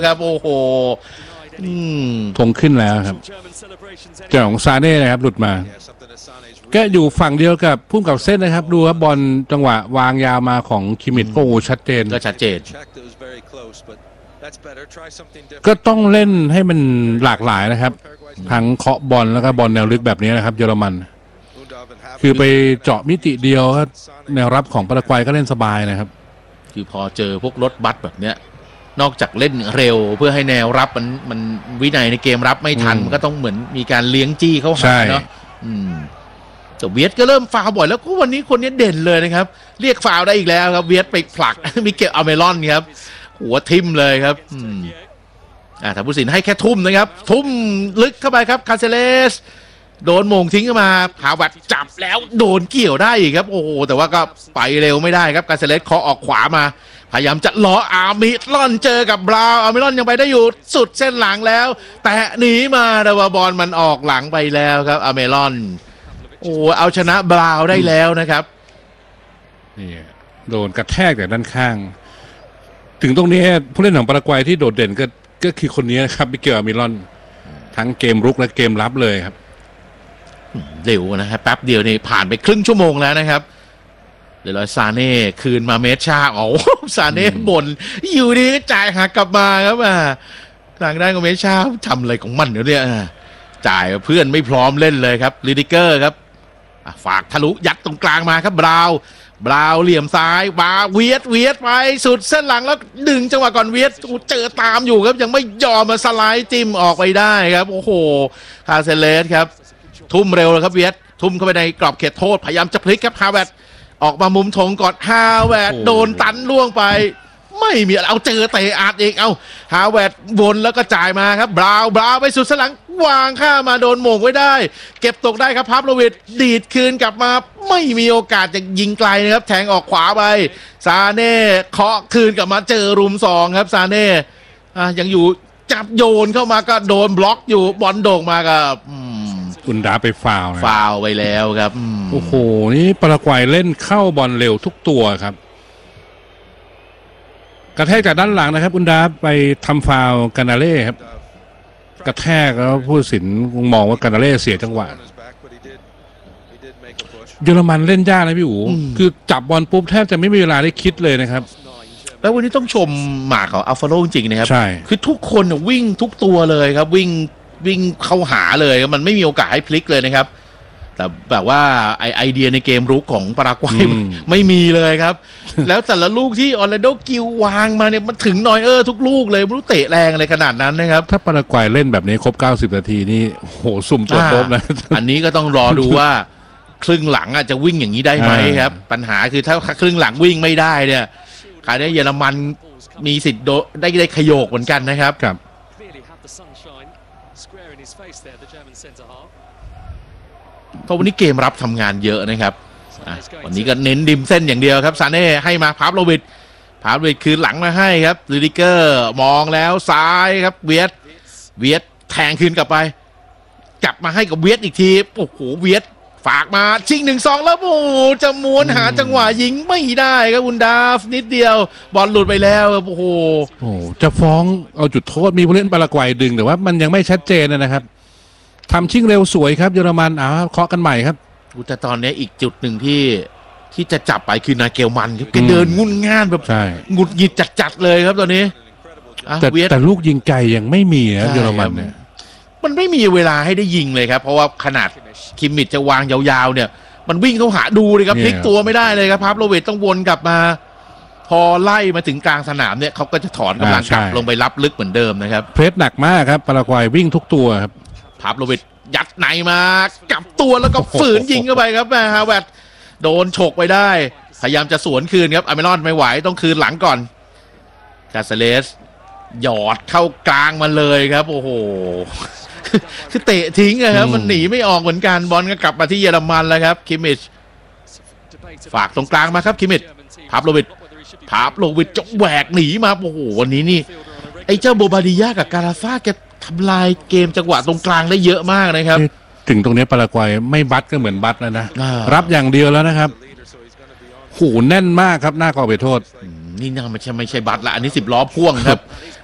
ครับโอ้โหธงขึ้นแล้วครับเจ้าของซาเน่นะครับหลุดมาก็อยู่ฝั่งเดียวกับพุ่มกับเส้นนะครับดูครับบอลจังหวะวางยาวมาของคิมิตโอ้ชัดเจนก็ชัดเจนก็ต้องเล่นให้มันหลากหลายนะครับทั้งเคาะบอลแล้วก็บอลแนวลึกแบบนี้นะครับเยอรมันคือไปเจาะมิติเดียวครับแนวรับของปารากวัยก็เล่นสบายนะครับคือพอเจอพวกรถบัสแบบเนี้ยนอกจากเล่นเร็วเพื่อให้แนวรับมันวินัยในเกมรับไม่ทันมันก็ต้องเหมือนมีการเลี้ยงจี้เข้าหาเนาะแต่เวียดก็เริ่มฟาวบ่อยแล้วก็วันนี้คนนี้เด่นเลยนะครับเรียกฟาวได้อีกแล้วครับเวียดไปผลักมิเกลอเมรอนครับหัวทิ่มเลยครับทางผู้สินให้แค่ทุ่มนะครับทุ่มลึกเข้าไปครับคาเซเลสโดนโมงทิ้งเข้ามาหาวัดจับแล้วโดนเกี่ยวได้อีกครับโอ้โหแต่ว่าก็ไปเร็วไม่ได้ครับคาเซเลสเคาะออกขวามาพยายามจะล้ออาร์มิลอนเจอกับบราวน์อาร์มิลอนยังไปได้อยู่สุดเส้นหลังแล้วแต่หนีมาแต่ว่าบอลมันออกหลังไปแล้วครับอาร์มิลอนโอ้เอาชนะบราวน์ได้แล้วนะครับนี่โดนกระแทกจากด้านข้างถึงตรงนี้ผู้เล่นของปารากวัยที่โดดเด่นก็คือคนนี้นะครับมิเกลอาร์มิลอนทั้งเกมรุกและเกมรับเลยครับเร็วนะครับแป๊บเดียวนี่ผ่านไปครึ่งชั่วโมงแล้วนะครับเดี๋ยวซาเน่คืนมาเมชาซาเน่บ่นอยู่ดีก็จ่ายหักกลับมาครับทางด้านของเมชาทำอะไรของมันเนี่ยจ่ายเพื่อนไม่พร้อมเล่นเลยครับลิดิเกอร์ครับฝากทะลุยัดตรงกลางมาครับบราวน์เหลี่ยมซ้ายมาเวียดไปสุดเส้นหลังแล้วดึงจังหวะก่อนเวียดเจอตามอยู่ครับยังไม่ยอมมาสไลด์จิ้มออกไปได้ครับโอ้โหคาเซเลสครับทุ่มเร็วเลยครับเวียดทุ่มเข้าไปในกรอบเขตโทษพยายามจะพลิกครับฮาเวิร์ดออกมามุมธงก่อนฮาเวิร์ดโดนตันล่วงไปไม่มีเอาเจอเตะอัดอีกเอาฮาเวิร์ดวนแล้วก็จ่ายมาครับบราวน์ไปสุดสลังวางข้ามาโดนโหม่งไว้ได้เก็บตกได้ครับพาฟโลวิชดีดคืนกลับมาไม่มีโอกาสจะยิงไกลนะครับแทงออกขวาไปซาเน่เคาะคืนกลับมาเจอรุม2ครับซาเน่ยังอยู่จับโยนเข้ามาก็โดนบล็อกอยู่บอลโด่งมากับอุนดาไปฟาวไปแล้วครับโอ้โหนี่ปารากวัยเล่นเข้าบอลเร็วทุกตัวครับกระแทกจากด้านหลังนะครับอุนดาไปทำฟาวล์กานาเล่ครับกระแทกแล้วผู้ตัดสินมองว่ากานาเล่เสียจังหวะเยอรมันเล่นยากนะพี่อู๋คือจับบอลปุ๊บแทบจะไม่มีเวลาได้คิดเลยนะครับแล้ววันนี้ต้องชมหมากของอัลฟาโลจริงๆนะครับใช่คือทุกคนวิ่งทุกตัวเลยครับวิ่งเข้าหาเลยมันไม่มีโอกาสให้พลิกเลยนะครับแต่แบบว่าไอเดียในเกมรุกของปารากวัยไม่มีเลยครับ แล้วแต่ละลูกที่ออร์แลนโดกิลวางมาเนี่ยมันถึงนอยทุกลูกเลยไม่รู้เตะแรงอะไรขนาดนั้นนะครับถ้าปารากวัยเล่นแบบนี้ครบ90นาทีนี่โหสุ่มตัวโต๊ะนะอันนี้ก็ต้องรอดูว่าครึ่งหลังจะวิ่งอย่างนี้ได้ไหมครับปัญหาคือถ้าครึ่งหลังวิ่งไม่ได้เนี่ยคราวนี้เยอรมันมีสิทธิ์ได้ขยโกเหมือนกันนะครับเพราะวันนี้เกมรับทำงานเยอะนะครับวันนี้ก็เน้นริมเส้นอย่างเดียวครับซาเน่ให้มาพาฟโลวิชคืนหลังมาให้ครับลิดิเกอร์มองแล้วซ้ายครับเวียดแทงคืนกลับไปกลับมาให้กับเวียดอีกทีโอ้โหเวียดฝากมาชิง 1-2 แล้วโอ้จะม้วนหาจังหวะยิงไม่ได้ครับอุนดาฟนิดเดียวบอลหลุดไปแล้วโอ้โหจะฟ้องเอาจุดโทษมีผู้เล่นปารากวัยดึงแต่ว่ามันยังไม่ชัดเจนนะครับทำชิงเร็วสวยครับเยอรมันเคาะกันใหม่ครับแต่ตอนนี้อีกจุดหนึ่งที่จะจับไปคือนาเกลมันครับแกเดินงุ่นง่านแบบหงุดหงิดจัดเลยครับตอนนี้แต่ลูกยิงไกลยังไม่มีนะเยอรมันเนี่ยมันไม่มีเวลาให้ได้ยิงเลยครับเพราะว่าขนาดคิมมิชจะวางยาวๆเนี่ยมันวิ่งเข้าหาดูเลยครับพลิกตัวไม่ได้เลยครับพาฟโลวิชต้องวนกลับมาพอไล่มาถึงกลางสนามเนี่ยเขาก็จะถอนกำลังกลับลงไปรับลึกเหมือนเดิมนะครับเพรสหนักมากครับปารากวัยวิ่งทุกตัวครับพาฟโลวิชยัดในมากลับตัวแล้วก็ฝืนยิงเข้าไปครับฮาเวิร์ดโดนฉกไปได้พยายามจะสวนคืนครับอาร์เมรอนไม่ไหวต้องคืนหลังก่อนคาเซเลสหยอดเข้ากลางมาเลยครับโอ้โหคือเตะทิ้งครับมันหนีไม่ออกเหมือนกันบอลก็กลับมาที่เยอรมันแล้วครับคิมมิชฝากตรงกลางมาครับคิมมิชพาฟโลวิชจะแหวกหนีมาโอ้โหวันนี้นี่ไอ้เจ้าโบบาดิยากับการาฟาแกทำลายเกมจังหวะตรงกลางได้เยอะมากนะครับถึงตรงนี้ปารากวัยไม่บัดก็เหมือนบัดแล้วนะรับอย่างเดียวแล้วนะครับหูแน่นมากครับหน้ากรอบเขตโทษนี่น่าไม่ใช่บัดละอันนี้10 ล้อพ่วงครับ